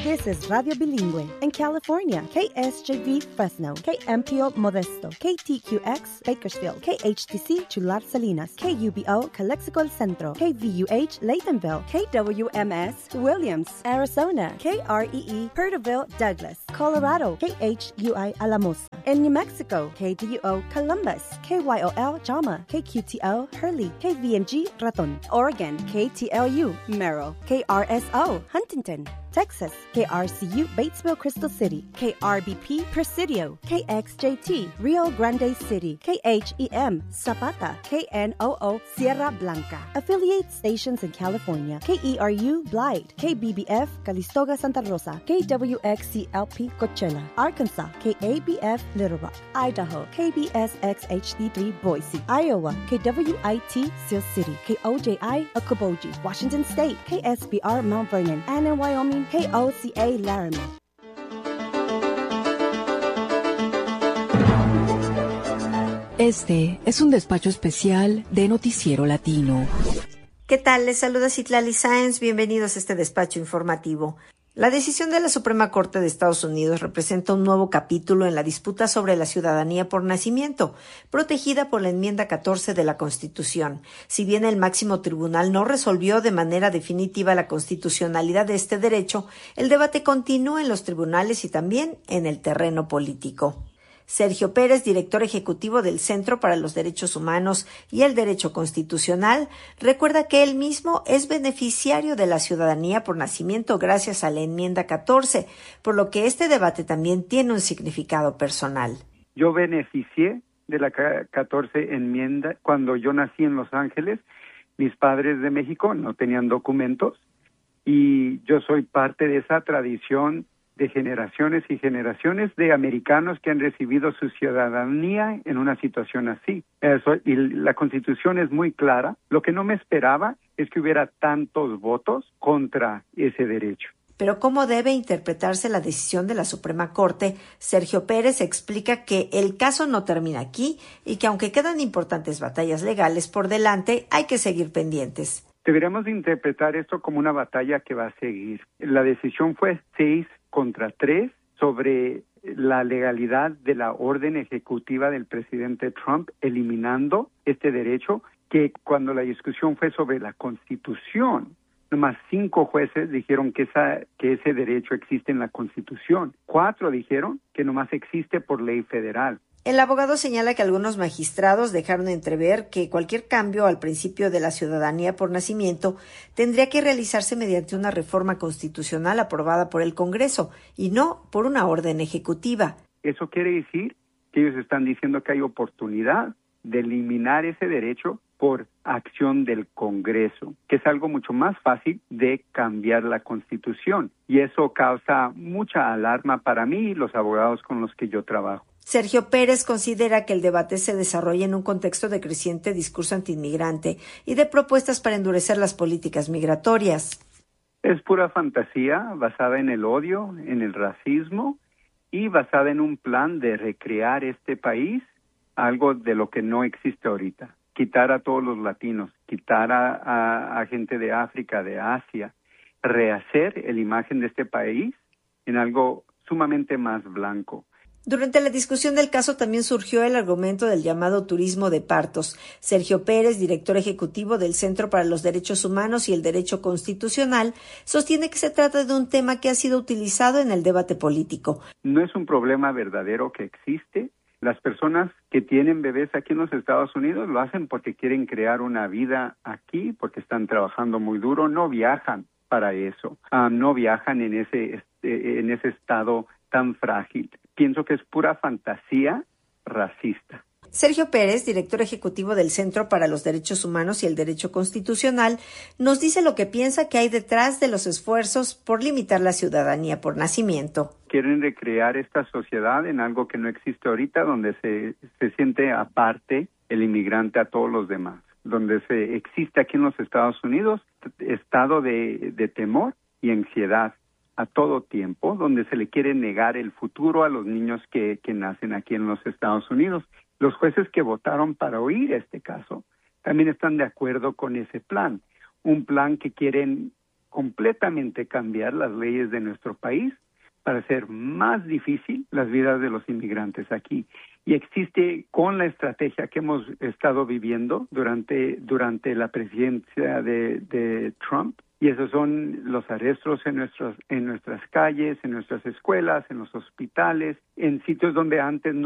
This is Radio Bilingüe. In California, KSJV Fresno, KMPO Modesto, KTQX Bakersfield, KHTC Chular Salinas, KUBO Calexico El Centro, KVUH Laytonville, KWMS Williams, Arizona, KREE Perterville Douglas, Colorado, KHUI Alamosa. In New Mexico, KDUO Columbus, KYOL Jama, KQTO Hurley, KVNG Raton. Oregon, KTLU Merrill, KRSO Huntington. Texas, KRCU Batesville Crystal City, KRBP Presidio, KXJT Rio Grande City, KHEM Zapata, KNOO Sierra Blanca. Affiliate stations in California, KERU Blythe, KBBF Calistoga Santa Rosa, KWXCLP Coachella, Arkansas, KABF Little Rock, Idaho, KBSXHD3 Boise, Iowa, KWIT Sioux City, KOJI Okoboji, Washington State, KSBR Mount Vernon, and in Wyoming, KOCA Laramie. Este es un despacho especial de Noticiero Latino. ¿Qué tal? Les saluda Citlali Sáenz. Bienvenidos a este despacho informativo. La decisión de la Suprema Corte de Estados Unidos representa un nuevo capítulo en la disputa sobre la ciudadanía por nacimiento, protegida por la enmienda 14 de la Constitución. Si bien el máximo tribunal no resolvió de manera definitiva la constitucionalidad de este derecho, el debate continúa en los tribunales y también en el terreno político. Sergio Pérez, director ejecutivo del Centro para los Derechos Humanos y el Derecho Constitucional, recuerda que él mismo es beneficiario de la ciudadanía por nacimiento gracias a la enmienda 14, por lo que este debate también tiene un significado personal. Yo beneficié de la 14 enmienda cuando yo nací en Los Ángeles. Mis padres de México no tenían documentos y yo soy parte de esa tradición de generaciones y generaciones de americanos que han recibido su ciudadanía en una situación así. Y la Constitución es muy clara. Lo que no me esperaba es que hubiera tantos votos contra ese derecho. Pero ¿cómo debe interpretarse la decisión de la Suprema Corte? Sergio Pérez explica que el caso no termina aquí y que aunque quedan importantes batallas legales por delante, hay que seguir pendientes. Deberíamos interpretar esto como una batalla que va a seguir. La decisión fue 6-3 sobre la legalidad de la orden ejecutiva del presidente Trump, eliminando este derecho, que cuando la discusión fue sobre la Constitución, nomás 5 jueces dijeron que ese derecho existe en la Constitución. 4 dijeron que nomás existe por ley federal. El abogado señala que algunos magistrados dejaron entrever que cualquier cambio al principio de la ciudadanía por nacimiento tendría que realizarse mediante una reforma constitucional aprobada por el Congreso y no por una orden ejecutiva. Eso quiere decir que ellos están diciendo que hay oportunidad de eliminar ese derecho por acción del Congreso, que es algo mucho más fácil de cambiar la Constitución. Y eso causa mucha alarma para mí y los abogados con los que yo trabajo. Sergio Pérez considera que el debate se desarrolla en un contexto de creciente discurso antiinmigrante y de propuestas para endurecer las políticas migratorias. Es pura fantasía basada en el odio, en el racismo y basada en un plan de recrear este país, algo de lo que no existe ahorita. Quitar a todos los latinos, quitar a gente de África, de Asia, rehacer la imagen de este país en algo sumamente más blanco. Durante la discusión del caso también surgió el argumento del llamado turismo de partos. Sergio Pérez, director ejecutivo del Centro para los Derechos Humanos y el Derecho Constitucional, sostiene que se trata de un tema que ha sido utilizado en el debate político. No es un problema verdadero que existe. Las personas que tienen bebés aquí en los Estados Unidos lo hacen porque quieren crear una vida aquí, porque están trabajando muy duro, no viajan para eso, no viajan en ese estado tan frágil. Pienso que es pura fantasía racista. Sergio Pérez, director ejecutivo del Centro para los Derechos Humanos y el Derecho Constitucional, nos dice lo que piensa que hay detrás de los esfuerzos por limitar la ciudadanía por nacimiento. Quieren recrear esta sociedad en algo que no existe ahorita, donde se siente aparte el inmigrante a todos los demás, donde existe aquí en los Estados Unidos estado de temor y ansiedad a todo tiempo, donde se le quiere negar el futuro a los niños que nacen aquí en los Estados Unidos. Los jueces que votaron para oír este caso también están de acuerdo con ese plan, un plan que quieren completamente cambiar las leyes de nuestro país para hacer más difícil las vidas de los inmigrantes aquí. Y existe, con la estrategia que hemos estado viviendo durante la presidencia de Trump, y esos son los arrestos en nuestras calles, en nuestras escuelas, en los hospitales, en sitios donde antes no